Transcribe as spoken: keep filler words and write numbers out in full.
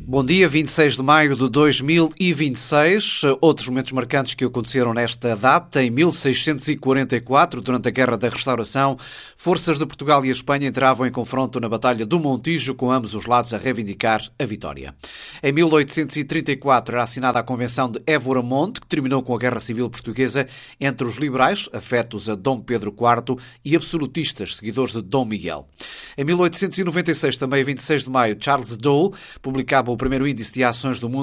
Bom dia, vinte e seis de maio de dois mil e vinte e seis. Outros momentos marcantes que aconteceram nesta data. Em mil seiscentos e quarenta e quatro, durante a Guerra da Restauração, forças de Portugal e Espanha entravam em confronto na Batalha do Montijo, com ambos os lados a reivindicar a vitória. Em mil oitocentos e trinta e quatro era assinada a Convenção de Évora Monte, que terminou com a Guerra Civil Portuguesa entre os liberais, afetos a Dom Pedro quarto, e absolutistas, seguidores de Dom Miguel. Em mil oitocentos e noventa e seis, também vinte e seis de maio, Charles Dow publicava o primeiro índice de ações do mundo